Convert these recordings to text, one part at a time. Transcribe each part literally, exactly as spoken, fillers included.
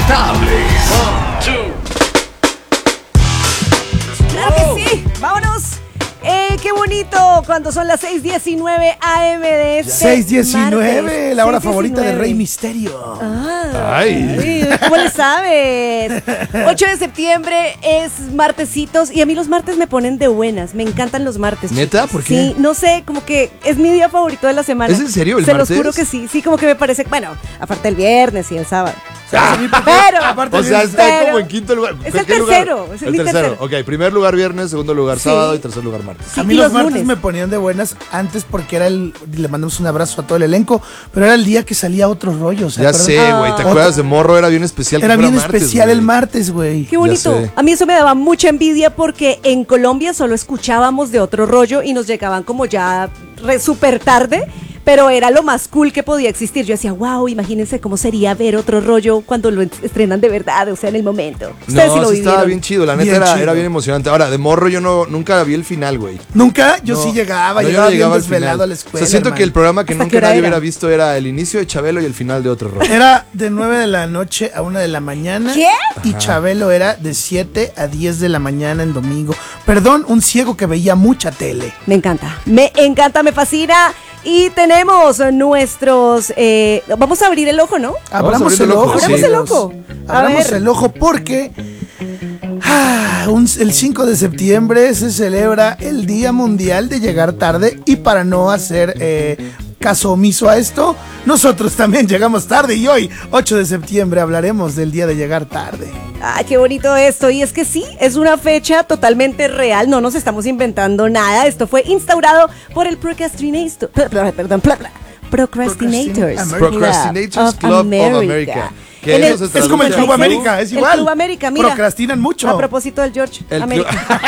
Insoportable. ¡Claro que sí! ¡Vámonos! Eh, ¡Qué bonito! Cuando son las seis diecinueve a eme de este seis diecinueve, martes. la hora seis favorita de diecinueve. Rey Misterio. Ah, Ay. ay, ¿cómo le sabes? ocho de septiembre es martesitos y a mí los martes me ponen de buenas. Me encantan los martes. ¿Neta? chicos. ¿Por qué? Sí, no sé, como que es mi día favorito de la semana. ¿Es en serio el Se martes? los juro que sí. Sí, como que me parece, bueno, aparte el viernes y el sábado. Ah, Pero, aparte O sea, está Pero- como en quinto lugar. Es el ¿Qué lugar? tercero, es el mi tercero. tercero. Ok, primer lugar viernes, segundo lugar Sí. sábado y tercer lugar martes. Sí, a mí y los, los martes lunes. me ponían de buenas antes porque era el, le mandamos un abrazo a todo el elenco, pero era el día que salía otro rollo. ¿se Ya acuerdan? sé, güey. ¿Te Ah. acuerdas de morro? Era bien especial. que Era fuera bien martes, especial güey. el martes, güey. Qué bonito. sé. A mí eso me daba mucha envidia porque en Colombia solo escuchábamos de otro rollo y nos llegaban como ya re súper tarde, pero era lo más cool que podía existir. Yo decía, wow, imagínense cómo sería ver otro rollo cuando lo estrenan de verdad, o sea, en el momento. Ustedes No, sí lo sí estaba vivieron. bien chido. La neta Bien era, chido. era bien emocionante. Ahora, de morro yo no nunca vi el final, güey. Nunca, yo No. sí llegaba, No, yo llegaba, no bien llegaba al desvelado final. a la escuela. O sea, siento hermano. que el programa que ¿Hasta nunca qué hora nadie era? hubiera visto era el inicio de Chabelo y el final de otro rollo. Era de nueve de la noche a una de la mañana. ¿Qué? Y Chabelo era de siete a diez de la mañana en domingo. Perdón, un ciego que veía mucha tele. Me encanta, me encanta, me fascina. Y tenemos nuestros... eh, vamos a abrir el ojo, ¿no? Abramos abriendo el el ojo, ojo. sí. Abramos el amigos. ojo. A Abramos ver. el ojo porque ah, un- el cinco de septiembre se celebra el Día Mundial de Llegar Tarde y para no hacer eh, caso omiso a esto, nosotros también llegamos tarde y hoy, ocho de septiembre, hablaremos del Día de Llegar Tarde. Ay, qué bonito esto. Y es que sí, es una fecha totalmente real. No nos estamos inventando nada. Esto fue instaurado por el Procrastinator. Perdón, pla- pla- Procrastinators. Procrastinators Club of America. Que En eso el- se Es como el traduce Club a- América, es El igual. Club América, mira. Procrastinan mucho. A propósito del George El club, América.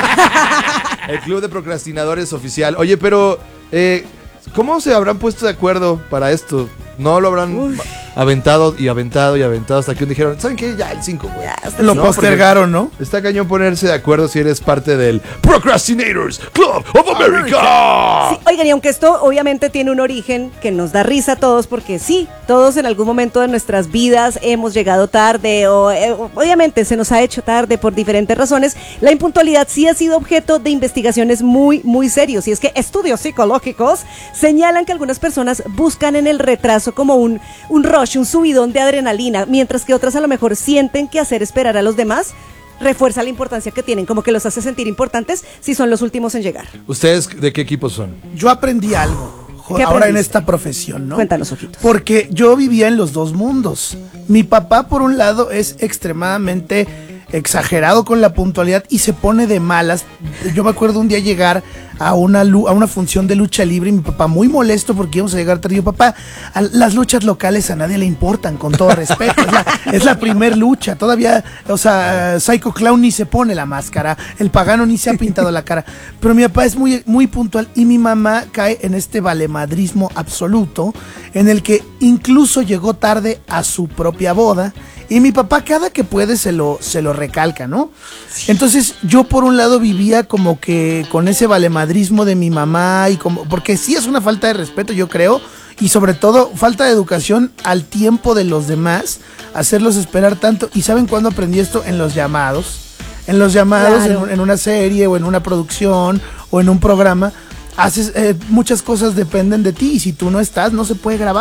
el club de procrastinadores oficial. Oye, pero eh, ¿cómo se habrán puesto de acuerdo para esto? No lo habrán Uf. aventado y aventado y aventado hasta que un dijeron, ¿saben qué? Ya, el cinco, güey. Ya, hasta Lo No, postergaron, ¿no? Está cañón ponerse de acuerdo si eres parte del Procrastinators Club of America. Sí, oigan, y aunque esto obviamente tiene un origen que nos da risa a todos, porque sí, todos en algún momento de nuestras vidas hemos llegado tarde o eh, obviamente se nos ha hecho tarde por diferentes razones, la impuntualidad sí ha sido objeto de investigaciones muy, muy serios. Y es que estudios psicológicos señalan que algunas personas buscan en el retraso como un, un rush, un subidón de adrenalina, mientras que otras a lo mejor sienten que hacer esperar a los demás refuerza la importancia que tienen, como que los hace sentir importantes si son los últimos en llegar. ¿Ustedes de qué equipo son? Yo aprendí algo jo- ¿Qué ahora en aprendiste? esta profesión, ¿no? Cuéntanos, ojitos. Porque yo vivía en los dos mundos. Mi papá, por un lado, es extremadamente exagerado con la puntualidad y se pone de malas. Yo me acuerdo un día llegar a una, lu- a una función de lucha libre y mi papá muy molesto porque íbamos a llegar tarde. Yo, papá, a las luchas locales a nadie le importan, con todo respeto. Es la, es la primer lucha. Todavía, o sea, Psycho Clown ni se pone la máscara, el pagano ni se ha pintado la cara. Pero mi papá es muy, muy puntual y mi mamá cae en este valemadrismo absoluto en el que incluso llegó tarde a su propia boda. Y mi papá cada que puede se lo, se lo recalca, ¿no? Entonces yo por un lado vivía como que con ese valemadrismo de mi mamá y como, porque sí es una falta de respeto, yo creo, y sobre todo falta de educación al tiempo de los demás, hacerlos esperar tanto. ¿Y saben cuándo aprendí esto? En los llamados. En los llamados, Claro. en, un- en una serie o en una producción o en un programa, haces, eh, muchas cosas dependen de ti y si tú no estás no se puede grabar.